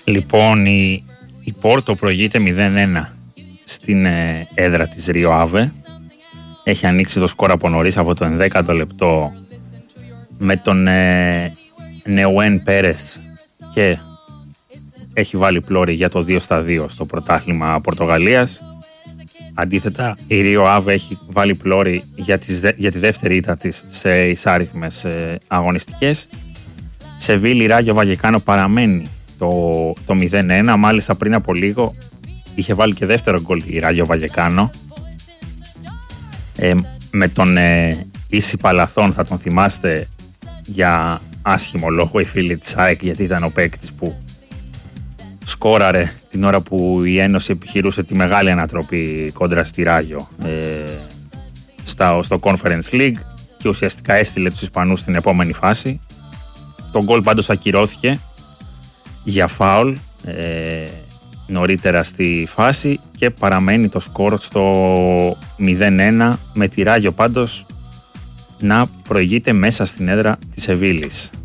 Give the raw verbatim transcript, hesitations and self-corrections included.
Λοιπόν, η, η Πόρτο προηγείται μηδέν ένα στην ε, έδρα της Ρίο Άβε. Έχει ανοίξει το σκορ από νωρίς, από το ενδέκατο λεπτό, με τον ε, Νεουέν Πέρες, και έχει βάλει πλώρη για το δύο στα δύο στο πρωτάθλημα Πορτογαλίας. Αντίθετα, η Ρίο Άβε έχει βάλει πλώρη για, τις, για τη δεύτερη ήττα της σε εισάριθμες ε, αγωνιστικές. Σεβίλη Ράγιο Βαγεκάνο παραμένει το, το μηδέν ένα. Μάλιστα πριν από λίγο είχε βάλει και δεύτερο γκολ η Ράγιο Βαγεκάνο, ε, με τον ε, Ίση Παλαθών. Θα τον θυμάστε για άσχημο λόγο οι φίλοι της ΑΕΚ, γιατί ήταν ο παίκτης που σκόραρε την ώρα που η Ένωση επιχειρούσε τη μεγάλη ανατροπή κόντρα στη Ράγιο ε, στα, στο Conference League, και ουσιαστικά έστειλε τους Ισπανούς στην επόμενη φάση. Το γκολ πάντως ακυρώθηκε για φάουλ ε, νωρίτερα στη φάση, και παραμένει το σκορ στο μηδέν ένα, με τη Ράγιο πάντως να προηγείται μέσα στην έδρα της Σεβίλης.